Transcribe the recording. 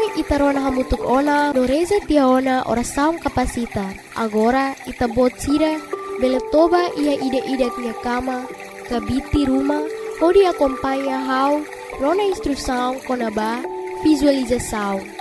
itarona hamutuk ona no reza tiaona oração capacita. Agora itabot sira beletoba ia ida-ida tia cama, kabiti rumah, hodi acompanha how rona instrução konaba visualização.